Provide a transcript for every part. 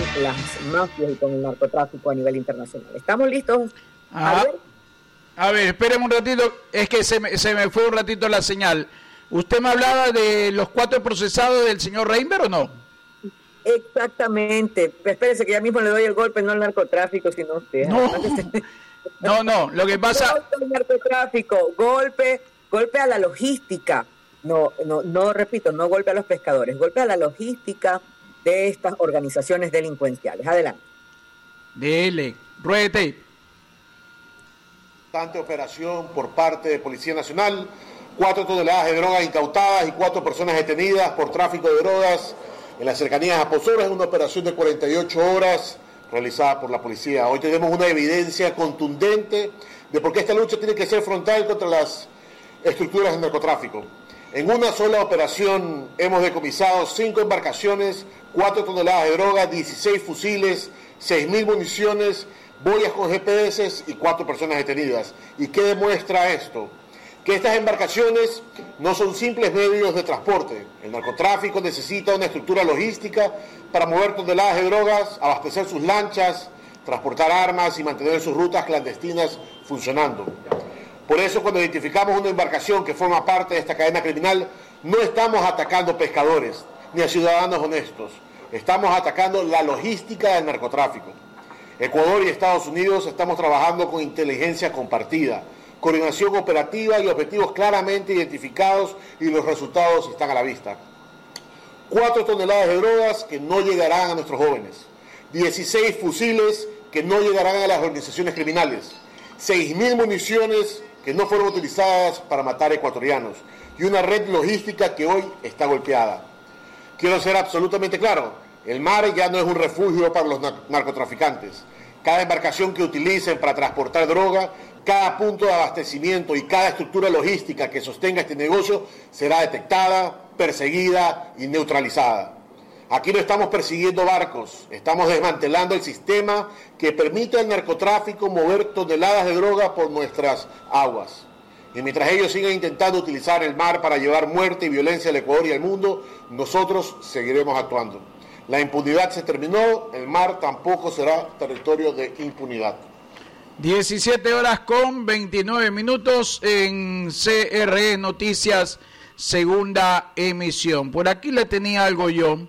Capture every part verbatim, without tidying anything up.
las mafias y con el narcotráfico a nivel internacional. ¿Estamos listos? A ver, a ver, espérenme un ratito, es que se me, se me fue un ratito la señal. ¿Usted me hablaba de los cuatro procesados del señor Reinberg o no? Exactamente. Espérese que ya mismo le doy el golpe, no al narcotráfico, sino a usted. No, no, no, lo que pasa... Golpe al narcotráfico, golpe, golpe a la logística. No, no, no, repito, no golpe a los pescadores, golpe a la logística de estas organizaciones delincuenciales. Adelante. Dele, ruede. Constante operación por parte de Policía Nacional, cuatro toneladas de drogas incautadas y cuatro personas detenidas por tráfico de drogas en las cercanías a Posora. Es una operación de cuarenta y ocho horas realizada por la policía. Hoy tenemos una evidencia contundente de por qué esta lucha tiene que ser frontal contra las estructuras del narcotráfico. En una sola operación hemos decomisado cinco embarcaciones, cuatro toneladas de droga, dieciséis fusiles, seis mil municiones, boyas con G P S y cuatro personas detenidas. ¿Y qué demuestra esto? Que estas embarcaciones no son simples medios de transporte. El narcotráfico necesita una estructura logística para mover toneladas de drogas, abastecer sus lanchas, transportar armas y mantener sus rutas clandestinas funcionando. Por eso, cuando identificamos una embarcación que forma parte de esta cadena criminal, no estamos atacando pescadores ni a ciudadanos honestos. Estamos atacando la logística del narcotráfico. Ecuador y Estados Unidos estamos trabajando con inteligencia compartida, coordinación operativa y objetivos claramente identificados, y los resultados están a la vista. Cuatro toneladas de drogas que no llegarán a nuestros jóvenes, dieciséis fusiles que no llegarán a las organizaciones criminales, seis mil municiones que no fueron utilizadas para matar ecuatorianos y una red logística que hoy está golpeada. Quiero ser absolutamente claro, el mar ya no es un refugio para los narcotraficantes. Cada embarcación que utilicen para transportar droga, cada punto de abastecimiento y cada estructura logística que sostenga este negocio será detectada, perseguida y neutralizada. Aquí no estamos persiguiendo barcos, estamos desmantelando el sistema que permite al narcotráfico mover toneladas de droga por nuestras aguas. Y mientras ellos sigan intentando utilizar el mar para llevar muerte y violencia al Ecuador y al mundo, nosotros seguiremos actuando. La impunidad se terminó, el mar tampoco será territorio de impunidad. diecisiete horas con veintinueve minutos en C R E Noticias, segunda emisión. Por aquí le tenía algo yo.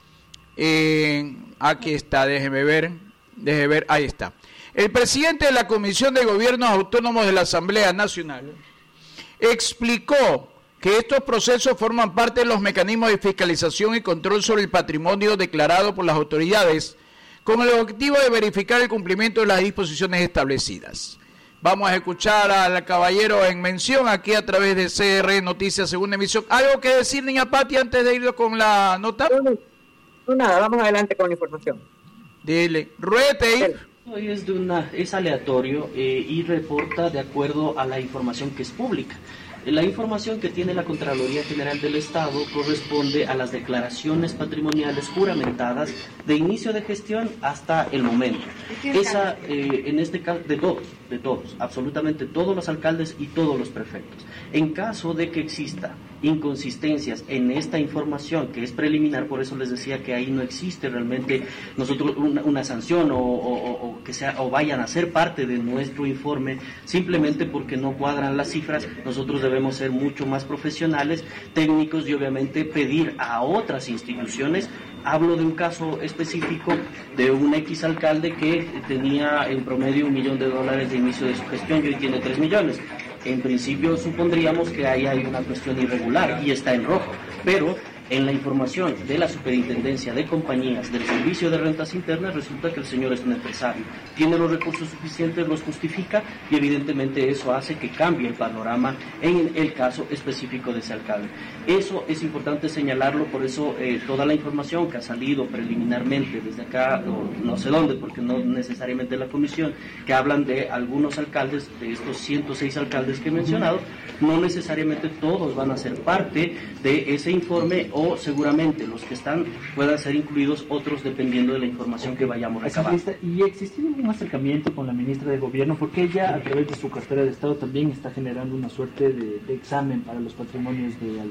Eh, aquí está, déjeme ver, déjeme ver, ahí está. El presidente de la Comisión de Gobiernos Autónomos de la Asamblea Nacional explicó que estos procesos forman parte de los mecanismos de fiscalización y control sobre el patrimonio declarado por las autoridades, con el objetivo de verificar el cumplimiento de las disposiciones establecidas. Vamos a escuchar al caballero en mención aquí a través de C R Noticias, segunda emisión. ¿Algo que decir, niña Pati, antes de ir con la nota? No, no, no nada, vamos adelante con la información. Dile, ruete. Hoy es, de una, es aleatorio eh, y reporta de acuerdo a la información que es pública. La información que tiene la Contraloría General del Estado corresponde a las declaraciones patrimoniales juramentadas de inicio de gestión hasta el momento. Esa, eh, en este caso, de todos, de todos, absolutamente todos los alcaldes y todos los prefectos. En caso de que exista inconsistencias en esta información, que es preliminar, por eso les decía que ahí no existe realmente nosotros una, una sanción o, o, o que sea o vayan a ser parte de nuestro informe, simplemente porque no cuadran las cifras. Nosotros debemos ser mucho más profesionales, técnicos, y obviamente pedir a otras instituciones. Hablo de un caso específico de un ex alcalde que tenía en promedio un millón de dólares de inicio de su gestión y hoy tiene tres millones. En principio supondríamos que ahí hay una cuestión irregular y está en rojo, pero en la información de la Superintendencia de Compañías del Servicio de Rentas Internas resulta que el señor es un empresario, tiene los recursos suficientes, los justifica, y evidentemente eso hace que cambie el panorama en el caso específico de ese alcalde. Eso es importante señalarlo, por eso eh, toda la información que ha salido preliminarmente desde acá, o no sé dónde, porque no necesariamente la comisión, que hablan de algunos alcaldes, de estos ciento seis alcaldes que he mencionado, no necesariamente todos van a ser parte de ese informe, o seguramente los que están puedan ser incluidos, otros dependiendo de la información que vayamos recabando. ¿Y existió un acercamiento con la ministra de Gobierno? Porque ella, a través de su cartera de Estado, también está generando una suerte de, de examen para los patrimonios de